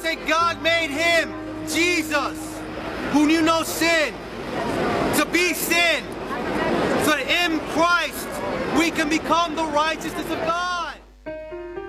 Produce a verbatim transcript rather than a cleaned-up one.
say God made him, Jesus, who knew no sin, to be sin, so that in Christ we can become the righteousness of God.